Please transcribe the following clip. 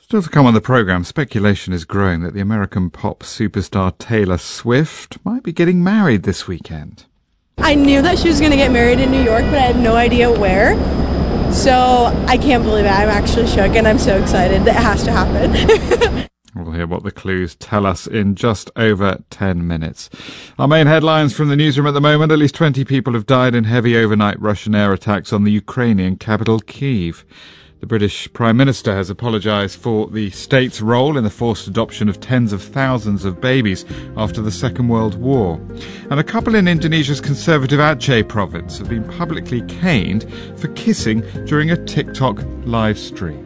Still to come on the programme, speculation is growing that the American pop superstar Taylor Swift might be getting married this weekend. I knew that she was going to get married in New York, but I had no idea where. So I can't believe it. I'm actually shook and I'm so excited that it has to happen. We'll hear what the clues tell us in just over 10 minutes. Our main headlines from the newsroom at the moment: at least 20 people have died in heavy overnight Russian air attacks on the Ukrainian capital, Kyiv. The British Prime Minister has apologised for the state's role in the forced adoption of tens of thousands of babies after the Second World War. And a couple in Indonesia's conservative Aceh province have been publicly caned for kissing during a TikTok live stream.